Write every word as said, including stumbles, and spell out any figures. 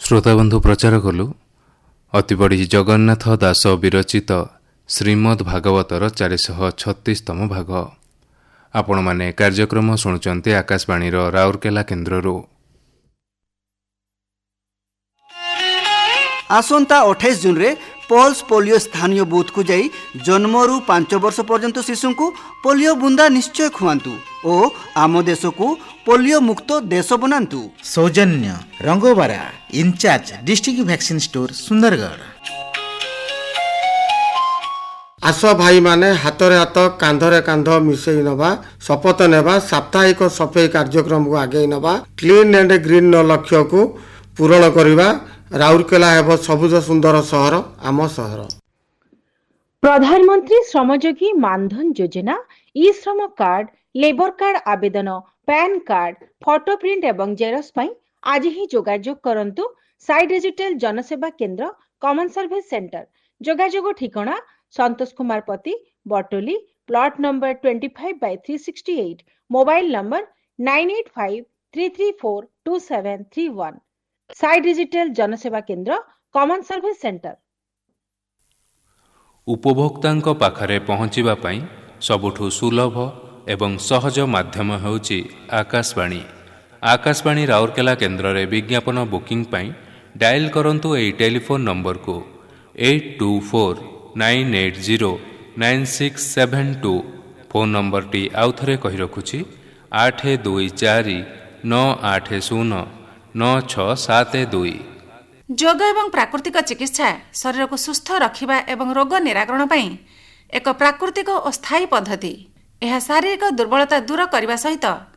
ଶ୍ରୋତାବନ୍ଧୁ ପ୍ରଚାର କଲୁ ଅତିବଡ଼ି ଜଗନ୍ନାଥ ଦାସ ବିରଚିତ ଶ୍ରୀମଦ୍ ଭାଗବତର ଚାରିଶହ ଛତିଶତମ ଭାଗ। ଆପଣମାନେ କାର୍ଯ୍ୟକ୍ରମ ଶୁଣୁଛନ୍ତି ଆକାଶବାଣୀର ରାଉରକେଲା କେନ୍ଦ୍ରରୁ। ଆସନ୍ତା ଅଠେଇଶ ଜୁନରେ ପଲ୍ସ ପୋଲିଓ ସ୍ଥାନୀୟ ବୁଥକୁ ଯାଇ ଜନ୍ମରୁ ପାଞ୍ଚ ବର୍ଷ ପର୍ଯ୍ୟନ୍ତ ଶିଶୁଙ୍କୁ ପୋଲିଓ ବୁନ୍ଦା ନିଶ୍ଚୟ ଖୁଆନ୍ତୁ ଓ ଆମ ଦେଶକୁ ପୋଲିଓ ମୁକ୍ତ ଦେଶ ବନାନ୍ତୁ। ସୌଜନ୍ୟ ରଙ୍ଗୋବାରା, in charge district vaccine store, Sundargarh. ଆସ ଭାଇମାନେ ହାତରେ ହାତ କାନ୍ଧରେ କାନ୍ଧ ମିଶେଇ ନେବା, ଶପଥ ନେବା, ସାପ୍ତାହିକ ସଫେଇ କାର୍ଯ୍ୟକ୍ରମକୁ ଆଗେଇ ନେବା, କ୍ଲିନ୍ ଆଣ୍ଡ ଗ୍ରୀନ୍ ଲକ୍ଷ୍ୟକୁ ପୂରଣ କରିବା। ରାଉରକେଲା ହେବ ସବୁଜ ସୁନ୍ଦର ସହର, ଆମ ସହର। ପ୍ରଧାନମନ୍ତ୍ରୀ ଶ୍ରମଯୋଗୀ ମାନଧନ ଯୋଜନା, ଇ ଶ୍ରମ କାର୍ଡ, ଲେବର କାର୍ଡ ଆବେଦନ, ପ୍ୟାନ୍ କାର୍ଡ, ଫଟୋ ପ୍ରିଣ୍ଟ ଏବଂ ଜେରକ୍ସ ପାଇଁ ଆଜି ହିଁ ଯୋଗାଯୋଗ କରନ୍ତୁ ସାଇ ଡିଜିଟାଲ ଜନସେବା କେନ୍ଦ୍ର, କମନ ସର୍ଭିସ ସେଣ୍ଟର। ଯୋଗାଯୋଗ ଠିକଣା Santosh Kumar Pati, ବଟୋଲି, plot number twenty five Bai three sixty eight, mobile number nine eight five three three four two seven three one. Sai digital ଜନସେବା କେନ୍ଦ୍ର, କମନ ସର୍ଭିସ ସେଣ୍ଟର। ଉପଭୋକ୍ତାଙ୍କ ପାଖରେ ପହଞ୍ଚିବା ପାଇଁ ସବୁଠୁ ସୁଲଭ ଏବଂ ସହଜ ମାଧ୍ୟମ ହେଉଛି ଆକାଶବାଣୀ। ଆକାଶବାଣୀ ରାଉରକେଲା କେନ୍ଦ୍ରରେ ବିଜ୍ଞାପନ ବୁକିଂ ପାଇଁ ଡାଏଲ୍ କରନ୍ତୁ ଏହି ଟେଲିଫୋନ ନମ୍ବରକୁ eight two four nine eight zero nine six seven two. Phone ନମ୍ବରଟି ଆଉଥରେ କହି ରଖୁଛି ଆଠ ଦୁଇ ଚାରି ନଅ ଆଠ ଶୂନ ନଅ ଛଅ ସାତ ଦୁଇ। ଯୋଗ ଏବଂ ପ୍ରାକୃତିକ ଚିକିତ୍ସା ଶରୀରକୁ ସୁସ୍ଥ ରଖିବା ଏବଂ ରୋଗ ନିରାକରଣ ପାଇଁ ଏକ ପ୍ରାକୃତିକ ଓ ସ୍ଥାୟୀ ପଦ୍ଧତି। ଏହା ଶାରୀରିକ ଦୁର୍ବଳତା ଦୂର କରିବା ସହିତ